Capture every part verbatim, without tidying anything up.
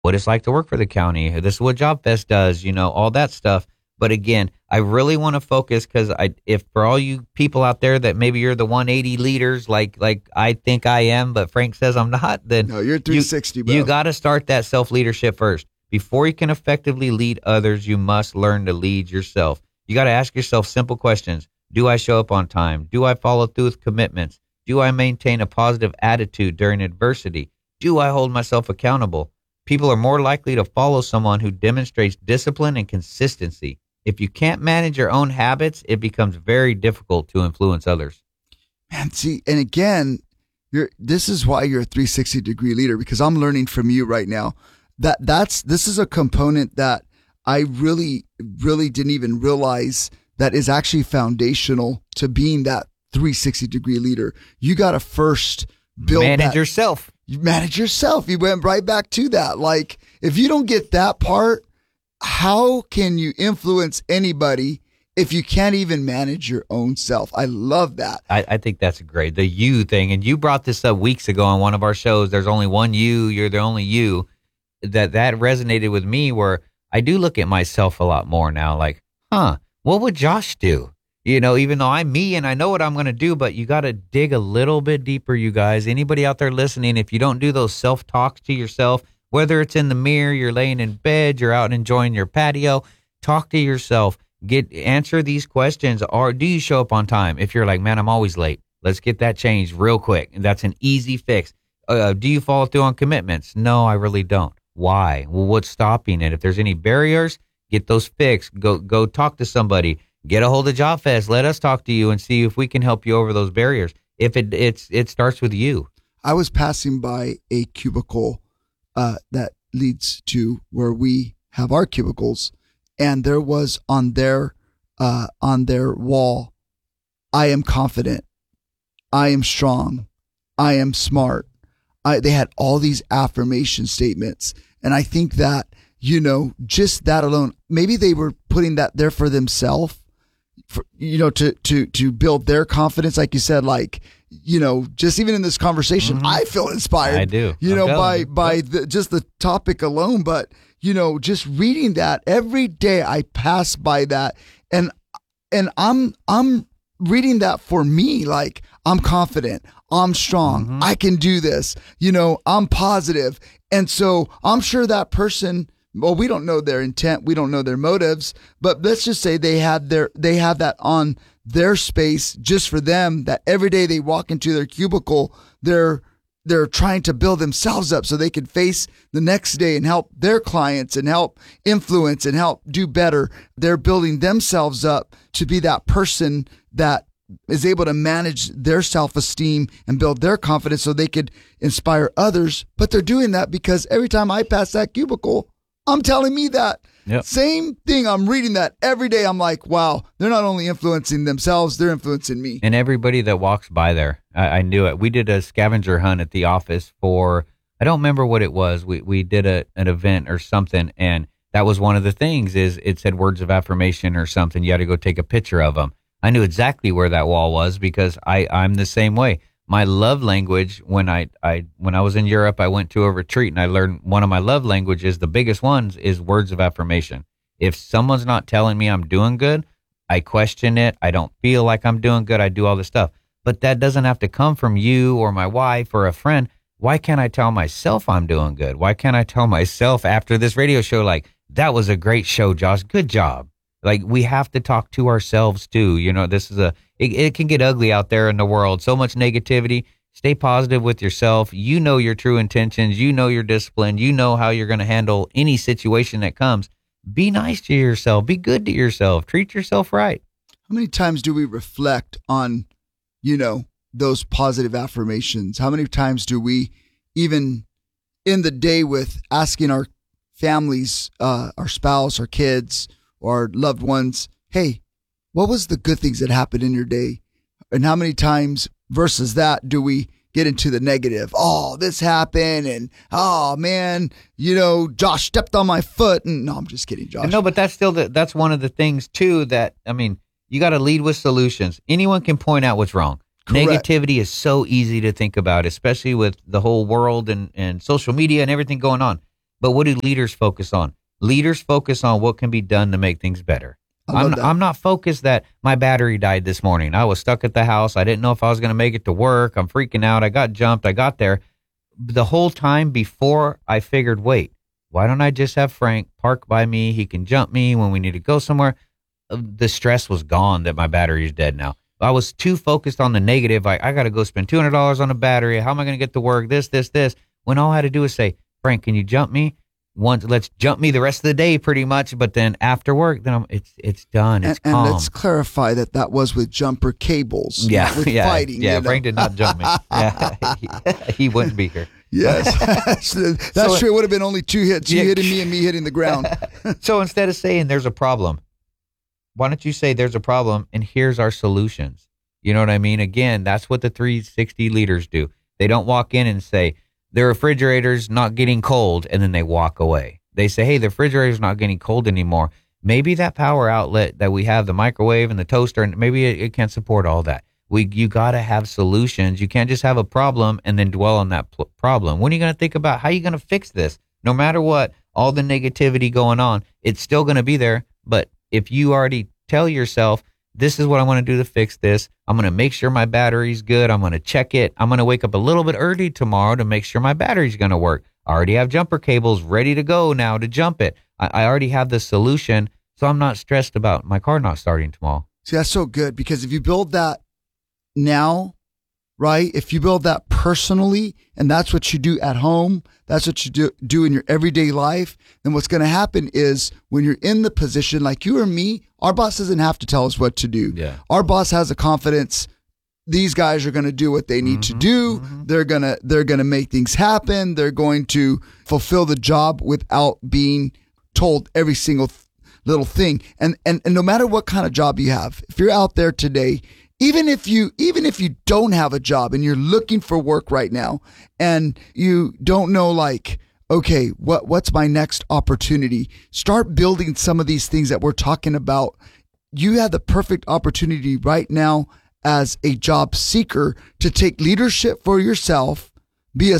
what it's like to work for the county. This is what Job Fest does, you know, all that stuff. But again, I really want to focus because I, if for all you people out there that maybe you're the one eighty leaders, like like I think I am, but Frank says I'm not, then no, you're three sixty. You, bro. you got to start that self leadership first. Before you can effectively lead others, you must learn to lead yourself. You got to ask yourself simple questions. Do I show up on time? Do I follow through with commitments? Do I maintain a positive attitude during adversity? Do I hold myself accountable? People are more likely to follow someone who demonstrates discipline and consistency. If you can't manage your own habits, it becomes very difficult to influence others. Man, see, and again, you're this is why you're a three sixty degree leader, because I'm learning from you right now. That that's this is a component that I really, really didn't even realize that is actually foundational to being that three sixty degree leader. You got to first build manage that, yourself. You manage yourself. You went right back to that. Like, if you don't get that part, how can you influence anybody if you can't even manage your own self? I love that. I, I think that's great. The you thing. And you brought this up weeks ago on one of our shows. There's only one you. You're the only you. That that resonated with me, where I do look at myself a lot more now. Like, huh, what would Josh do? You know, even though I'm me and I know what I'm going to do, but you got to dig a little bit deeper, you guys. Anybody out there listening, if you don't do those self-talks to yourself, whether it's in the mirror, you're laying in bed, you're out enjoying your patio, talk to yourself. Get answer these questions. Or do you show up on time? If you're like, man, I'm always late, let's get that changed real quick. And that's an easy fix. Uh, do you follow through on commitments? No, I really don't. Why? Well, what's stopping it? If there's any barriers, get those fixed. Go go talk to somebody. Get a hold of Job Fest. Let us talk to you and see if we can help you over those barriers. If it it's it starts with you. I was passing by a cubicle uh, that leads to where we have our cubicles, and there was on their uh, on their wall, "I am confident, I am strong, I am smart." I, they had all these affirmation statements, and I think that, you know, just that alone, maybe they were putting that there for themselves, for, you know, to to to build their confidence, like you said, like, you know, just even in this conversation, mm-hmm. I feel inspired. I do. You I'm know, by you. by the, just the topic alone, but, you know, just reading that every day, I pass by that, and and I'm I'm reading that for me, like, I'm confident, I'm strong, mm-hmm. I can do this, you know, I'm positive. And so I'm sure that person, well, we don't know their intent, we don't know their motives, but let's just say they had their, they have that on their space just for them, that every day they walk into their cubicle, they're, they're trying to build themselves up so they can face the next day and help their clients and help influence and help do better. They're building themselves up to be that person that is able to manage their self-esteem and build their confidence so they could inspire others. But they're doing that because every time I pass that cubicle, I'm telling me that. Yep. Same thing. I'm reading that every day. I'm like, wow, they're not only influencing themselves, they're influencing me. And everybody that walks by there, I, I knew it. We did a scavenger hunt at the office for, I don't remember what it was. We we did a, an event or something, and that was one of the things is it said words of affirmation or something. You had to go take a picture of them. I knew exactly where that wall was because I, I'm the same way. My love language, when I, I when I was in Europe, I went to a retreat and I learned one of my love languages, the biggest ones, is words of affirmation. If someone's not telling me I'm doing good, I question it. I don't feel like I'm doing good. I do all this stuff. But that doesn't have to come from you or my wife or a friend. Why can't I tell myself I'm doing good? Why can't I tell myself after this radio show, like, that was a great show, Josh. Good job. Like, we have to talk to ourselves too. You know, this is a, it, it can get ugly out there in the world. So much negativity. Stay positive with yourself. You know your true intentions. You know your discipline. You know how you're going to handle any situation that comes. Be nice to yourself. Be good to yourself. Treat yourself right. How many times do we reflect on, you know, those positive affirmations? How many times do we, even in the day, with asking our families, uh, our spouse, our kids, or loved ones, hey, what was the good things that happened in your day? And how many times versus that do we get into the negative? Oh, this happened, and oh man, you know, Josh stepped on my foot. And no, I'm just kidding, Josh. No, but that's still the, that's one of the things too that, I mean, you got to lead with solutions. Anyone can point out what's wrong. Correct. Negativity is so easy to think about, especially with the whole world and, and social media and everything going on. But what do leaders focus on? Leaders focus on what can be done to make things better. I'm, I'm not focused that my battery died this morning. I was stuck at the house. I didn't know if I was going to make it to work. I'm freaking out. I got jumped. I got there. The whole time before I figured, wait, why don't I just have Frank park by me? He can jump me when we need to go somewhere. The stress was gone that my battery is dead now. I was too focused on the negative. Like, I got to go spend two hundred dollars on a battery. How am I going to get to work? This, this, this. When all I had to do was say, Frank, can you jump me? Once, let's jump me the rest of the day pretty much. But then after work, then I'm, it's it's done. It's and, calm. And let's clarify that that was with jumper cables. Yeah. Not with yeah. fighting. Yeah. You know? Frank did not jump me. Yeah. he, he wouldn't be here. Yes. that's so, true. It would have been only two hits. You yeah. hitting me and me hitting the ground. So instead of saying there's a problem, why don't you say there's a problem and here's our solutions? You know what I mean? Again, that's what the three sixty leaders do. They don't walk in and say, the refrigerator's not getting cold, and then they walk away. They say, hey, the refrigerator's not getting cold anymore. Maybe that power outlet that we have, the microwave and the toaster, and maybe it, it can't support all that. We You got to have solutions. You can't just have a problem and then dwell on that pl- problem. When are you going to think about how are you going to fix this? No matter what, all the negativity going on, it's still going to be there. But if you already tell yourself, this is what I want to do to fix this. I'm going to make sure my battery's good. I'm going to check it. I'm going to wake up a little bit early tomorrow to make sure my battery's going to work. I already have jumper cables ready to go now to jump it. I, I already have the solution, so I'm not stressed about my car not starting tomorrow. See, that's so good because if you build that now, right? If you build that personally and that's what you do at home, that's what you do, do in your everyday life, then what's going to happen is when you're in the position like you or me, our boss doesn't have to tell us what to do. Yeah. Our boss has a confidence. These guys are going to do what they need Mm-hmm, to do. mm-hmm. They're going to, they're going to make things happen. They're going to fulfill the job without being told every single th- little thing. And, and, and no matter what kind of job you have, if you're out there today, even if you, even if you don't have a job and you're looking for work right now and you don't know like, okay, what, what's my next opportunity? Start building some of these things that we're talking about. You have the perfect opportunity right now as a job seeker to take leadership for yourself, be a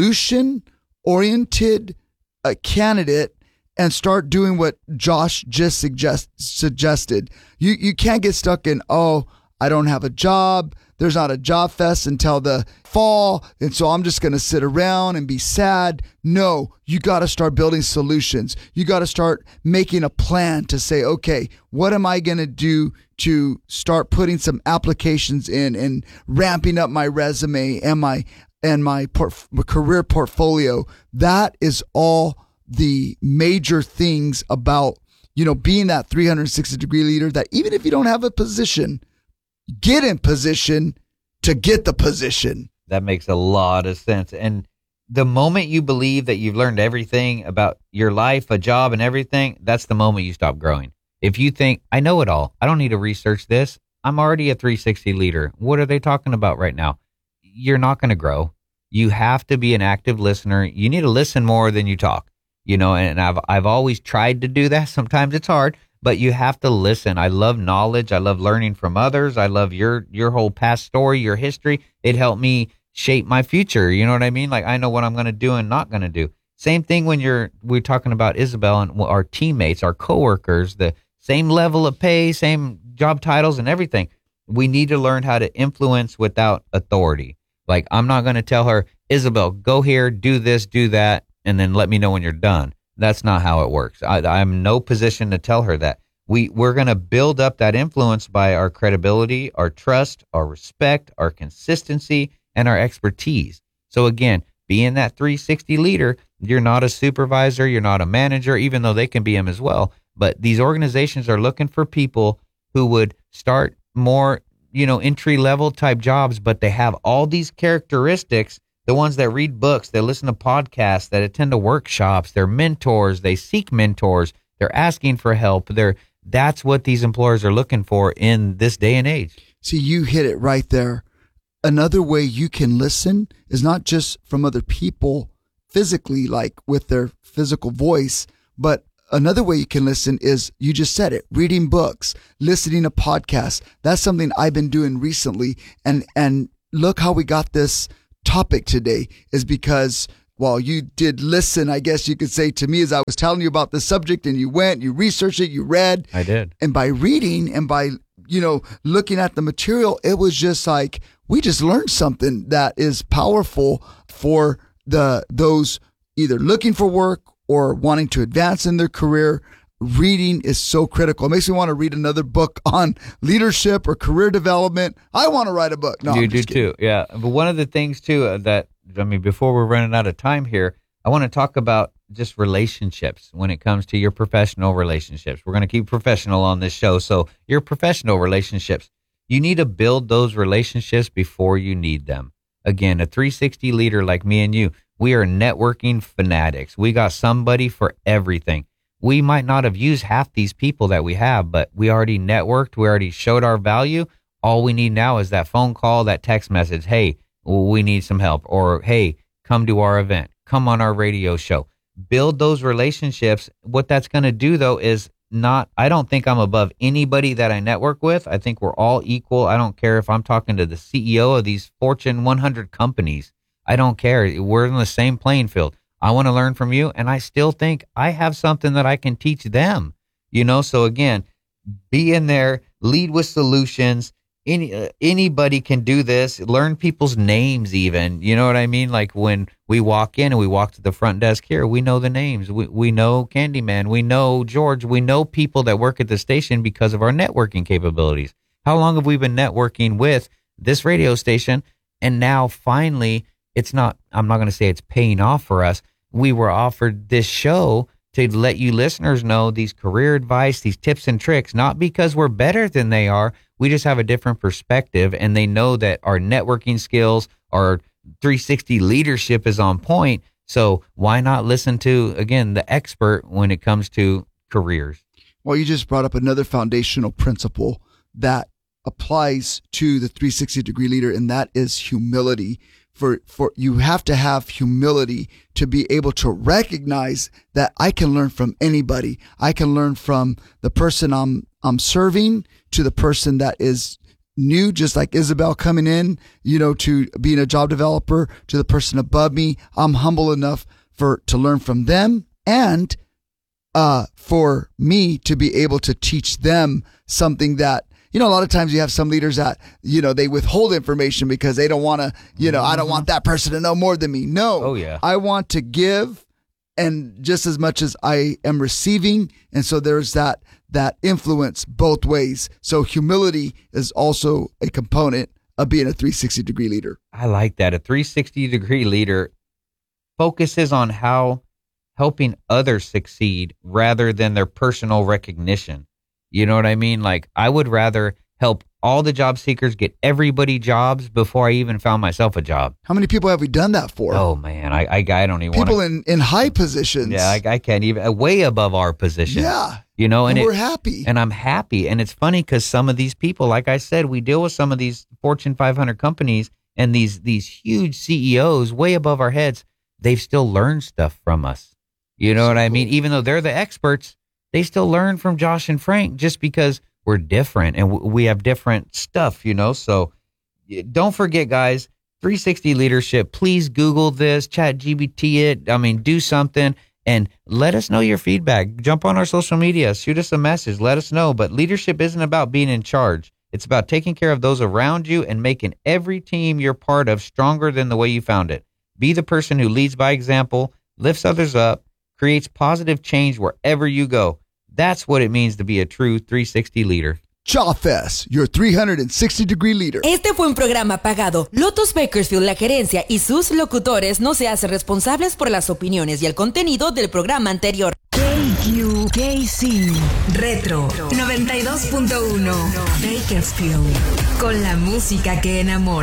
solution-oriented uh, candidate, and start doing what Josh just suggest, suggested. You you can't get stuck in, oh, I don't have a job. There's not a job fest until the fall, and so I'm just going to sit around and be sad. No, you got to start building solutions. You got to start making a plan to say, okay, what am I going to do to start putting some applications in and ramping up my resume and my and my, port- my career portfolio? That is all the major things about, you know, being that three hundred sixty degree leader, that even if you don't have a position, get in position to get the position. That makes a lot of sense. And the moment you believe that you've learned everything about your life, a job, and everything, that's the moment you stop growing. If you think, I know it all, I don't need to research this, I'm already a three sixty leader, what are they talking about right now? You're not going to grow. You have to be an active listener. You need to listen more than you talk. You know, and I've I've always tried to do that. Sometimes it's hard, but you have to listen. I love knowledge. I love learning from others. I love your your whole past story, your history. It helped me shape my future. You know what I mean? Like, I know what I'm going to do and not going to do. Same thing when you're we're talking about Isabel and our teammates, our coworkers, the same level of pay, same job titles and everything. We need to learn how to influence without authority. Like, I'm not going to tell her, Isabel, go here, do this, do that, and then let me know when you're done. That's not how it works. I, I'm in no position to tell her that. We, we're going to build up that influence by our credibility, our trust, our respect, our consistency, and our expertise. So again, being that three sixty leader, you're not a supervisor, you're not a manager, even though they can be them as well. But these organizations are looking for people who would start more, you know, entry level type jobs, but they have all these characteristics. The ones that read books, that listen to podcasts, that attend to workshops, they're mentors, they seek mentors, they're asking for help. They're, that's what these employers are looking for in this day and age. See, you hit it right there. Another way you can listen is not just from other people physically, like with their physical voice, but another way you can listen is, you just said it, reading books, listening to podcasts. That's something I've been doing recently. And, and look how we got this topic today, is because while you did listen, I guess you could say, to me as I was telling you about the subject, and you went, you researched it, you read. I did. And by reading and by, you know, looking at the material, it was just like, we just learned something that is powerful for the those either looking for work or wanting to advance in their career. Reading is so critical. It makes me want to read another book on leadership or career development. I want to write a book. No, you I'm do just kidding. too. Yeah. But one of the things too uh, that, I mean, before we're running out of time here, I want to talk about just relationships when it comes to your professional relationships. We're going to keep professional on this show. So your professional relationships, you need to build those relationships before you need them. Again, a three sixty leader like me and you, we are networking fanatics. We got somebody for everything. We might not have used half these people that we have, but we already networked. We already showed our value. All we need now is that phone call, that text message. Hey, we need some help. Or, hey, come to our event. Come on our radio show. Build those relationships. What that's going to do, though, is not, I don't think I'm above anybody that I network with. I think we're all equal. I don't care if I'm talking to the C E O of these Fortune one hundred companies. I don't care. We're in the same playing field. I want to learn from you, and I still think I have something that I can teach them. You know, so again, be in there, lead with solutions. Any uh, anybody can do this. Learn people's names, even. You know what I mean? Like when we walk in and we walk to the front desk here, we know the names. We we know Candyman. We know George. We know people that work at the station because of our networking capabilities. How long have we been networking with this radio station? And now finally, it's not. I'm not going to say it's paying off for us. We were offered this show to let you listeners know these career advice, these tips and tricks, not because we're better than they are. We just have a different perspective, and they know that our networking skills, our three sixty leadership is on point. So why not listen to, again, the expert when it comes to careers? Well, you just brought up another foundational principle that applies to the three sixty degree leader, and that is humility. For, for you have to have humility to be able to recognize that I can learn from anybody. I can learn from the person I'm, I'm serving to the person that is new, just like Isabel coming in, you know, to being a job developer, to the person above me. I'm humble enough for, to learn from them, and, uh, for me to be able to teach them something that, you know, a lot of times you have some leaders that, you know, they withhold information because they don't want to, you know, mm-hmm. I don't want that person to know more than me. No. Oh, yeah. I want to give, and just as much as I am receiving. And so there's that, that influence both ways. So humility is also a component of being a three sixty degree leader. I like that. A three sixty degree leader focuses on how helping others succeed rather than their personal recognition. You know what I mean? Like, I would rather help all the job seekers get everybody jobs before I even found myself a job. How many people have we done that for? Oh, man. I I, I don't even want People in, in high positions. Yeah, I, I can't even, way above our position. Yeah. You know, and, and we're it, happy. And I'm happy. And it's funny because some of these people, like I said, we deal with some of these Fortune five hundred companies and these these huge C E Os way above our heads. They've still learned stuff from us. You know so what I mean? Cool. Even though they're the experts, they still learn from Josh and Frank just because we're different and w- we have different stuff, you know? So don't forget, guys, three sixty leadership. Please Google this, Chat G P T it. I mean, do something and let us know your feedback. Jump on our social media, shoot us a message, let us know. But leadership isn't about being in charge. It's about taking care of those around you and making every team you're part of stronger than the way you found it. Be the person who leads by example, lifts others up, creates positive change wherever you go. That's what it means to be a true three sixty leader. Jawfest, your three sixty degree leader. Este fue un programa pagado. Lotus Bakersfield, la gerencia y sus locutores no se hacen responsables por las opiniones y el contenido del programa anterior. K Q K C Retro noventa y dos punto uno Bakersfield, con la música que enamora.